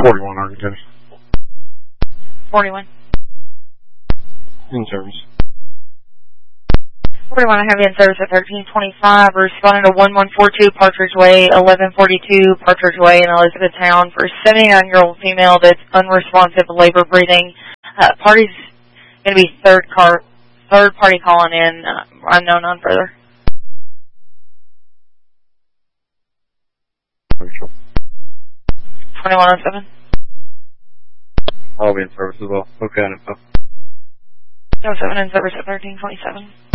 41 Arlington. 41. In service. 41, I have you in service at 1325. Responding to 1142 Partridge Way, 1142 Partridge Way in Elizabethtown for a 79-year-old female that's unresponsive, labor breathing. Party's going to be third party calling in. Unknown on further. 2107. I'll be in service as well. Okay, info. 07 in service at 1327.